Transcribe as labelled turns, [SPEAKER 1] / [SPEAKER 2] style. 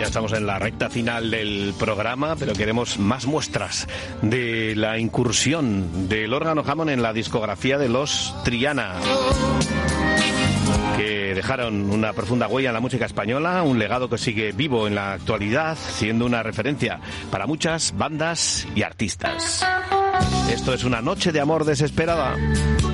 [SPEAKER 1] estamos en la recta final del programa, pero queremos más muestras de la incursión del órgano Hammond en la discografía de los Triana, que dejaron una profunda huella en la música española, un legado que sigue vivo en la actualidad, siendo una referencia para muchas bandas y artistas. Esto es Una noche de amor desesperada.